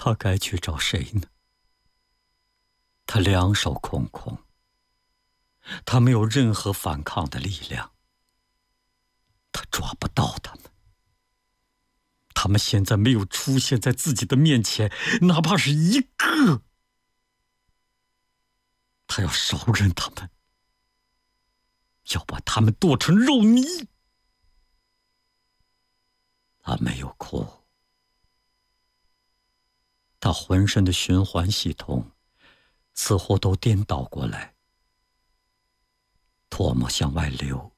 他该去找谁呢？他两手空空，他没有任何反抗的力量，他抓不到他们。他们现在没有出现在自己的面前，哪怕是一个。他要手刃他们，要把他们剁成肉泥。他没有哭，他浑身的循环系统似乎都颠倒过来，唾沫向外流，